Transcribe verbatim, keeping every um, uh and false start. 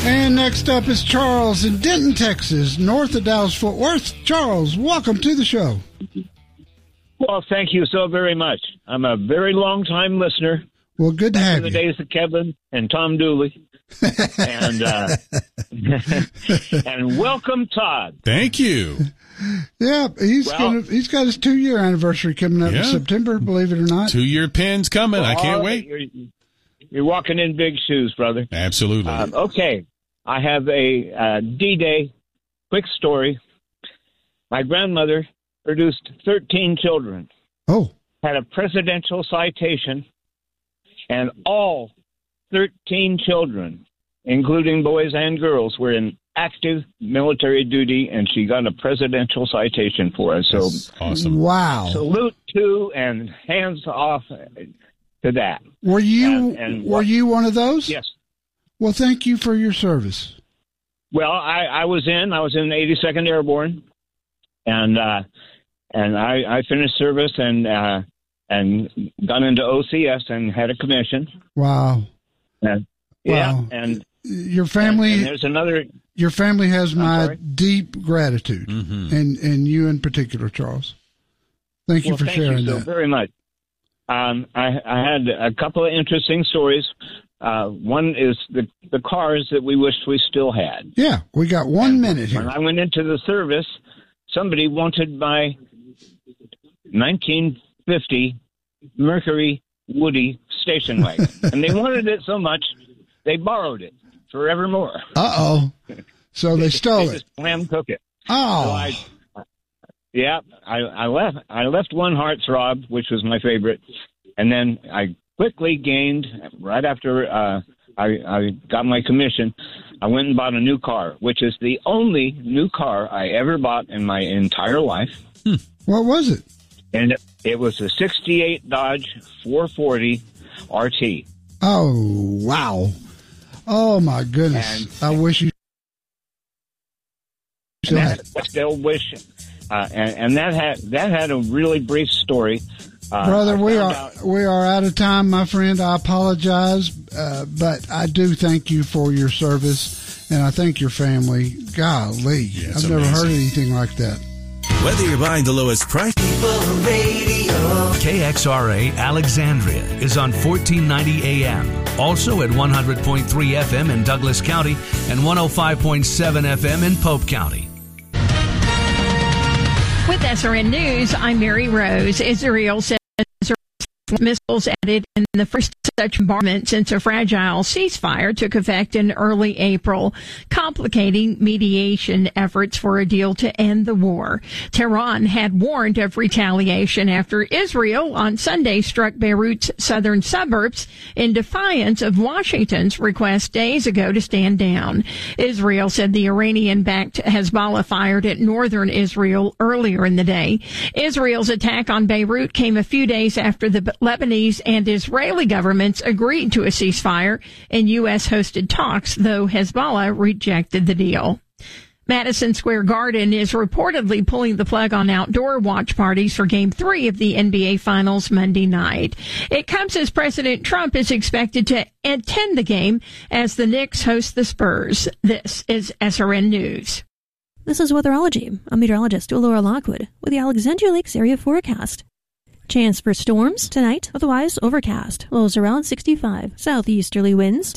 And next up is Charles in Denton, Texas, north of Dallas-Fort Worth. Charles, welcome to the show. Well, thank you so very much. I'm a very long-time listener. Well, good to Back have in the you. days of Kevin and Tom Dooley. and uh, and welcome, Todd. Thank you. Yeah, he's Well- gonna, he's got his two-year anniversary coming up Yeah. in September, believe it or not. Two-year pin's coming. I can't Oh, wait. You're, you're walking in big shoes, brother. Absolutely. Um, okay, I have a uh, D-Day quick story. My grandmother produced thirteen children, Oh, had a presidential citation, and all thirteen children, including boys and girls, were in active military duty, and she got a presidential citation for us. So That's awesome. wow. salute to and hands off to that. Were you and- and were what- you one of those? Yes. Well, thank you for your service. Well, I, I was in. I was in the eighty-second Airborne, and uh, and I, I finished service and uh, and got into O C S and had a commission. Wow. And, yeah, Wow. and Your family and, and there's another. your family has my sorry? deep gratitude, Mm-hmm. and and you in particular, Charles. Thank you Well, for thank sharing you so that. very much. Um, I, I had a couple of interesting stories. Uh, one is the the cars that we wished we still had. Yeah, we got one minute When here. I went into the service, somebody wanted my nineteen fifty Mercury Woody station wagon, and they wanted it so much they borrowed it forevermore. Uh oh. So they stole They it. just slam cook it. So Oh. I, yeah, I, I left. I left one heartthrob, which was my favorite, and then I quickly gained right after uh, I, I got my commission. I went and bought a new car, which is the only new car I ever bought in my entire life, What was it? and it, it was a sixty-eight Dodge four forty R T. Oh, wow. Oh, my goodness. And- I wish you still And had that, I still wish, uh, and, and that had that had a really brief story. Uh, Brother, I we found are out- we are out of time, my friend. I apologize, uh, but I do thank you for your service, and I thank your family. Golly, Yeah, I've it's never heard amazing. anything like that. Whether you're buying the lowest price, K X R A Alexandria is on fourteen ninety A M. Also at one hundred point three F M in Douglas County and one oh five point seven F M in Pope County. With S R N News, I'm Mary Rose. Israel says missiles added in the first such bombardment since a fragile ceasefire took effect in early April, complicating mediation efforts for a deal to end the war. Tehran had warned of retaliation after Israel on Sunday struck Beirut's southern suburbs in defiance of Washington's request days ago to stand down. Israel said the Iranian-backed Hezbollah fired at northern Israel earlier in the day. Israel's attack on Beirut came a few days after the Lebanese and Israeli governments agreed to a ceasefire in U S-hosted talks, though Hezbollah rejected the deal. Madison Square Garden is reportedly pulling the plug on outdoor watch parties for Game three of the N B A Finals Monday night. It comes as President Trump is expected to attend the game as the Knicks host the Spurs. This is S R N News. This is Weatherology. I'm meteorologist Laura Lockwood with the Alexandria Lakes area forecast. Chance for storms tonight, otherwise overcast. Lows around sixty-five. Southeasterly winds